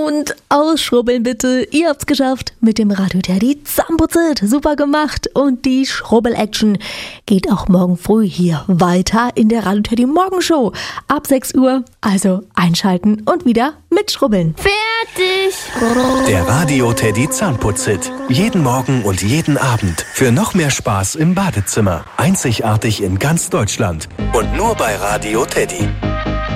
Und ausschrubbeln bitte. Ihr habt's geschafft mit dem Radio Teddy Zahnputzit. Super gemacht. Und die Schrubbel-Action geht auch morgen früh hier weiter in der Radio Teddy Morgenshow. Ab 6 Uhr. Also einschalten und wieder mitschrubbeln. Fertig. Der Radio Teddy Zahnputzit. Jeden Morgen und jeden Abend. Für noch mehr Spaß im Badezimmer. Einzigartig in ganz Deutschland. Und nur bei Radio Teddy.